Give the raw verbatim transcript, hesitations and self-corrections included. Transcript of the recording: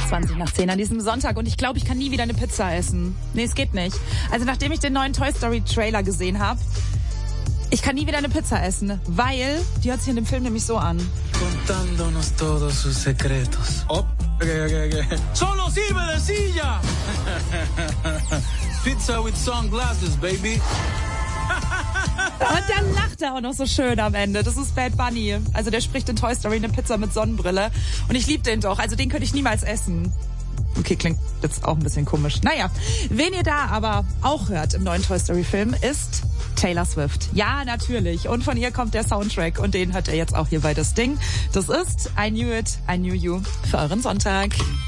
zwanzig nach zehn an diesem Sonntag und ich glaube, ich kann nie wieder eine Pizza essen. Nee, es geht nicht. Also nachdem ich den neuen Toy Story Trailer gesehen habe, ich kann nie wieder eine Pizza essen, weil die hört sich in dem Film nämlich so an. Contándonos todos sus secretos. Oh, okay, okay, okay. Solo sirve de silla. Pizza with sunglasses, baby. Und dann lacht er auch noch so schön am Ende. Das ist Bad Bunny. Also der spricht in Toy Story eine Pizza mit Sonnenbrille. Und ich liebe den doch. Also den könnte ich niemals essen. Okay, klingt jetzt auch ein bisschen komisch. Naja, wen ihr da aber auch hört im neuen Toy Story Film ist Taylor Swift. Ja, natürlich. Und von ihr kommt der Soundtrack. Und den hört ihr jetzt auch hier bei Das Ding. Das ist I Knew It, I Knew You für euren Sonntag.